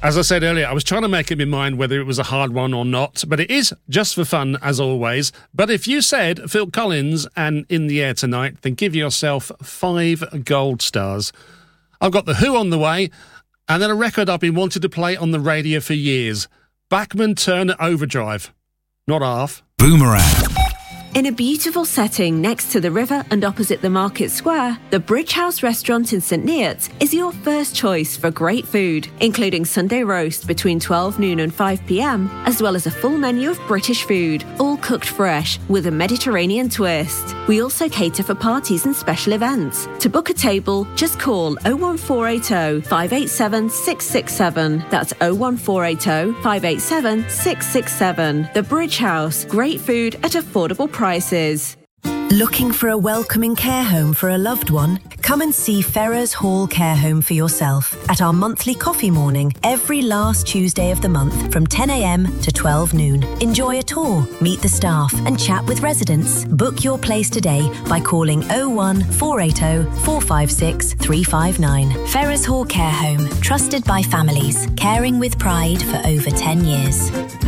As I said earlier, I was trying to make up my mind whether it was a hard one or not, but it is just for fun, as always. But if you said Phil Collins and In the Air Tonight, then give yourself 5 gold stars. I've got The Who on the way, and then a record I've been wanting to play on the radio for years. Bachman Turner Overdrive. Not half. Boomerang. In a beautiful setting next to the river and opposite the market square, the Bridge House restaurant in St Neots is your first choice for great food, including Sunday roast between 12 noon and 5 p.m, as well as a full menu of British food, all cooked fresh with a Mediterranean twist. We also cater for parties and special events. To book a table, just call 01480 587 667. That's 01480 587 667. The Bridge House. Great food at affordable prices. Looking for a welcoming care home for a loved one? Come and see Ferrers Hall Care Home for yourself at our monthly coffee morning every last Tuesday of the month from 10 a.m. to 12 noon. Enjoy a tour, meet the staff and chat with residents. Book your place today by calling 01480 456 359. Ferrers Hall Care Home, trusted by families, caring with pride for over 10 years.